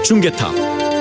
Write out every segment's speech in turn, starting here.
중계탑.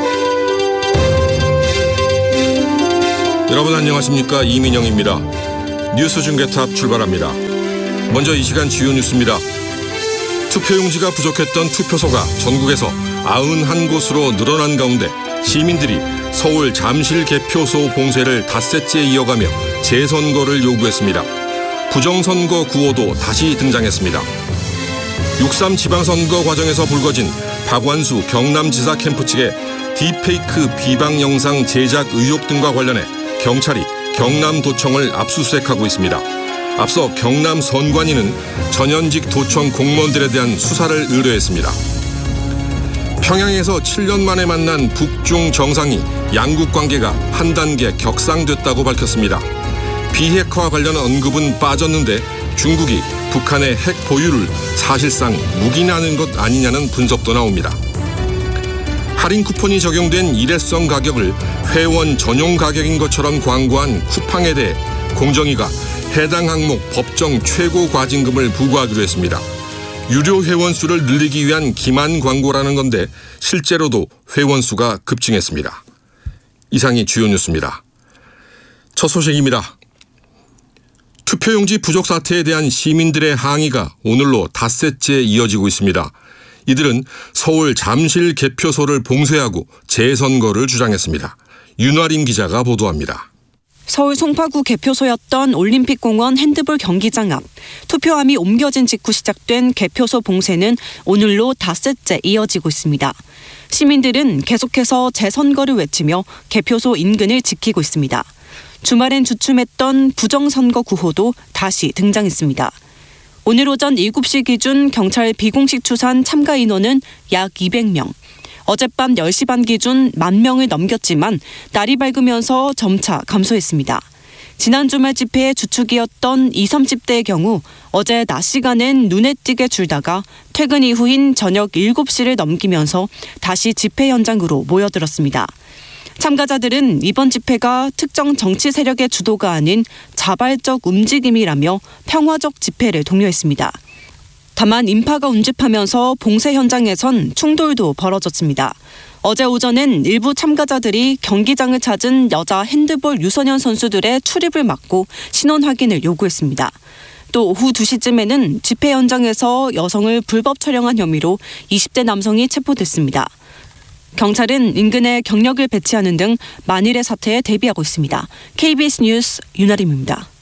여러분 안녕하십니까? 이민영입니다. 뉴스 중계탑 출발합니다. 먼저 이 시간 주요 뉴스입니다. 투표용지가 부족했던 투표소가 전국에서 91곳으로 늘어난 가운데 시민들이 서울 잠실 개표소 봉쇄를 닷새째 이어가며 재선거를 요구했습니다. 부정선거 구호도 다시 등장했습니다. 6.3 지방선거 과정에서 불거진 박완수 경남지사 캠프 측의 딥페이크 비방 영상 제작 의혹 등과 관련해 경찰이 경남도청을 압수수색하고 있습니다. 앞서 경남 선관위는 전현직 도청 공무원들에 대한 수사를 의뢰했습니다. 평양에서 7년 만에 만난 북중 정상이 양국 관계가 한 단계 격상됐다고 밝혔습니다. 비핵화 관련 언급은 빠졌는데 중국이 북한의 핵 보유를 사실상 묵인하는 것 아니냐는 분석도 나옵니다. 할인 쿠폰이 적용된 일회성 가격을 회원 전용 가격인 것처럼 광고한 쿠팡에 대해 공정위가 해당 항목 법정 최고 과징금을 부과하기로 했습니다. 유료 회원 수를 늘리기 위한 기만 광고라는 건데 실제로도 회원 수가 급증했습니다. 이상이 주요 뉴스입니다. 첫 소식입니다. 투표용지 부족 사태에 대한 시민들의 항의가 오늘로 닷새째 이어지고 있습니다. 이들은 서울 잠실 개표소를 봉쇄하고 재선거를 주장했습니다. 윤아림 기자가 보도합니다. 서울 송파구 개표소였던 올림픽공원 핸드볼 경기장 앞 투표함이 옮겨진 직후 시작된 개표소 봉쇄는 오늘로 닷새째 이어지고 있습니다. 시민들은 계속해서 재선거를 외치며 개표소 인근을 지키고 있습니다. 주말엔 주춤했던 부정선거 구호도 다시 등장했습니다. 오늘 오전 7시 기준 경찰 비공식 추산 참가 인원은 약 200명. 어젯밤 10시 반 기준 10,000명을 넘겼지만 날이 밝으면서 점차 감소했습니다. 지난 주말 집회의 주축이었던 20, 30대의 경우 어제 낮 시간엔 눈에 띄게 줄다가 퇴근 이후인 저녁 7시를 넘기면서 다시 집회 현장으로 모여들었습니다. 참가자들은 이번 집회가 특정 정치 세력의 주도가 아닌 자발적 움직임이라며 평화적 집회를 독려했습니다. 다만 인파가 운집하면서 봉쇄 현장에선 충돌도 벌어졌습니다. 어제 오전엔 일부 참가자들이 경기장을 찾은 여자 핸드볼 유소년 선수들의 출입을 막고 신원 확인을 요구했습니다. 또 오후 2시쯤에는 집회 현장에서 여성을 불법 촬영한 혐의로 20대 남성이 체포됐습니다. 경찰은 인근에 경력을 배치하는 등 만일의 사태에 대비하고 있습니다. KBS 뉴스 윤아림입니다.